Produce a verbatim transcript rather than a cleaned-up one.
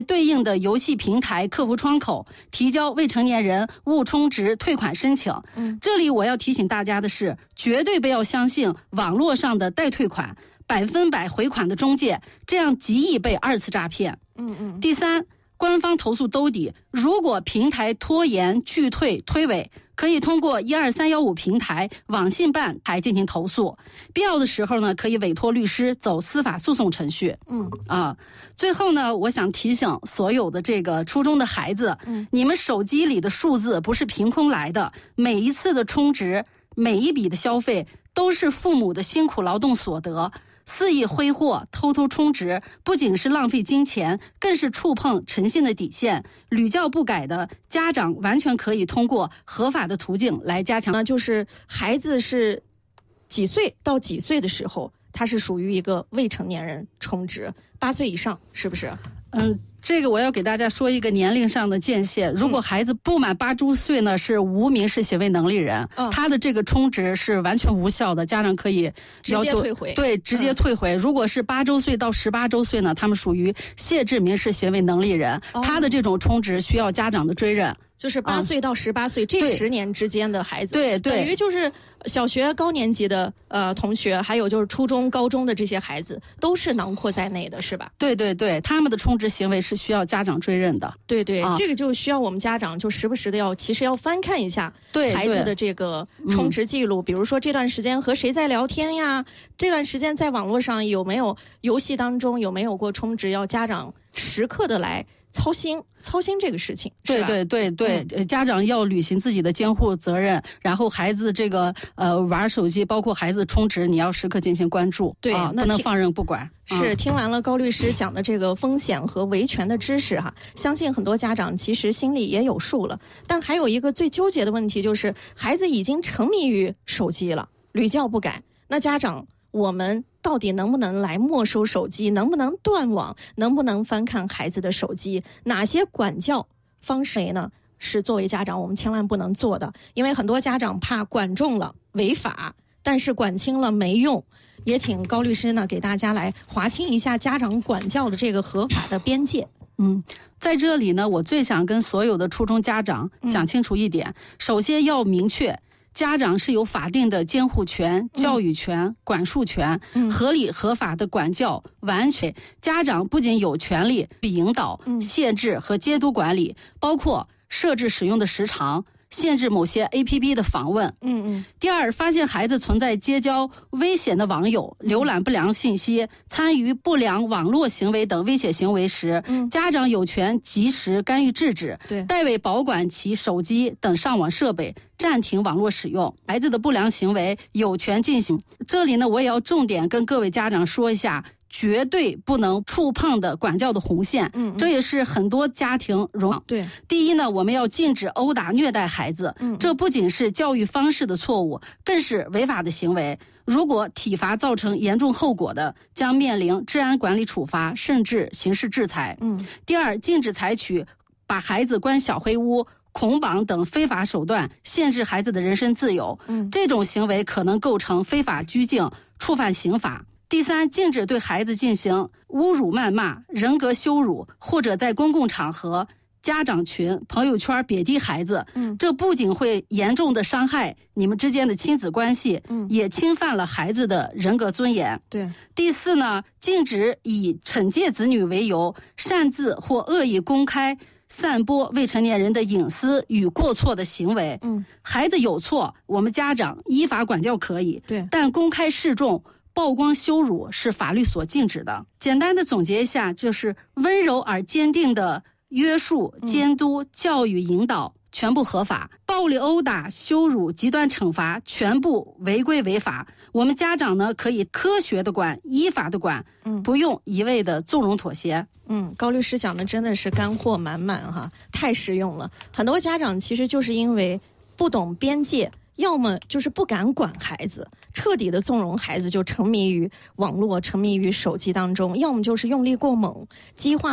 对应的游戏平台客服窗口提交未成年人误充值退款申请。嗯，这里我要提醒大家的是，绝对不要相信网络上的代退款、百分百回款的中介，这样极易被二次诈骗。嗯嗯。第三，官方投诉兜底，如果平台拖延拒退推诿，可以通过一二三幺五平台、网信办台进行投诉。必要的时候呢，可以委托律师走司法诉讼程序。嗯啊，最后呢，我想提醒所有的这个初中的孩子，嗯，你们手机里的数字不是凭空来的，每一次的充值，每一笔的消费都是父母的辛苦劳动所得。肆意挥霍、偷偷充值，不仅是浪费金钱，更是触碰诚信的底线。屡教不改的家长完全可以通过合法的途径来加强。 那就是孩子是几岁到几岁的时候，他是属于一个未成年人充值，八岁以上是不是？ 嗯。这个我要给大家说一个年龄上的界限，如果孩子不满八周岁呢，是无民事行为能力人，嗯、他的这个充值是完全无效的，家长可以要求直接退回， 对，直接退回。嗯、如果是八周岁到十八周岁呢，他们属于限制民事行为能力人，哦、他的这种充值需要家长的追认。 就是八岁到十八岁、嗯、这十年之间的孩子， 对对， 等于就是小学高年级的呃同学，还有就是初中、高中的这些孩子，都是囊括在内的，是吧？ 对对对，他们的充值行为是需要家长追认的。 对对，啊、这个就需要我们家长就时不时的要，其实要翻看一下孩子的这个充值记录，比如说这段时间和谁在聊天呀，这段时间在网络上有没有游戏当中有没有过充值，要家长时刻的来操心操心这个事情。 对对对对、嗯、家长要履行自己的监护责任，然后孩子这个呃玩手机，包括孩子充值，你要时刻进行关注， 对、 啊、不能放任不管。 是、嗯、听完了高律师讲的这个风险和维权的知识哈，相信很多家长其实心里也有数了。但还有一个最纠结的问题，就是孩子已经沉迷于手机了，屡教不改，那家长我们到底能不能来没收手机，能不能断网，能不能翻看孩子的手机，哪些管教方式呢是作为家长我们千万不能做的。因为很多家长怕管重了违法，但是管轻了没用。也请高律师呢给大家来划清一下家长管教的这个合法的边界。 嗯，在这里呢，我最想跟所有的初中家长讲清楚一点、嗯、首先要明确，家长是有法定的监护权、教育权、嗯、管束权、嗯、合理合法的管教完全。家长不仅有权利去引导、嗯、限制和监督管理，包括设置使用的时长，限制某些 A P P 的访问。嗯嗯。第二，发现孩子存在结交危险的网友、浏览不良信息、参与不良网络行为等危险行为时，嗯、家长有权及时干预制止，对，代为保管其手机等上网设备，暂停网络使用。孩子的不良行为有权进行。这里呢，我也要重点跟各位家长说一下，绝对不能触碰的管教的红线，嗯，这也是很多家庭容。对，第一呢，我们要禁止殴打虐待孩子，嗯，这不仅是教育方式的错误，更是违法的行为。如果体罚造成严重后果的，将面临治安管理处罚，甚至刑事制裁。嗯，第二，禁止采取把孩子关小黑屋、捆绑等非法手段限制孩子的人身自由，嗯，这种行为可能构成非法拘禁，触犯刑法。第三，禁止对孩子进行侮辱、谩骂、人格羞辱，或者在公共场合、家长群、朋友圈贬低孩子。嗯，这不仅会严重的伤害你们之间的亲子关系，嗯，也侵犯了孩子的人格尊严。对。第四呢，禁止以惩戒子女为由，擅自或恶意公开散播未成年人的隐私与过错的行为。嗯，孩子有错，我们家长依法管教可以，对，但公开示众、曝光羞辱是法律所禁止的。简单的总结一下，就是温柔而坚定的约束、监督、教育、引导全部合法，暴力殴打、羞辱、极端惩罚全部违规违法。我们家长呢，可以科学的管，依法的管，嗯，不用一味的纵容妥协。 嗯，高律师讲的真的是干货满满哈，太实用了。很多家长其实就是因为不懂边界，要么就是不敢管孩子，彻底的纵容孩子就沉迷于网络、沉迷于手机当中，要么就是用力过猛，激化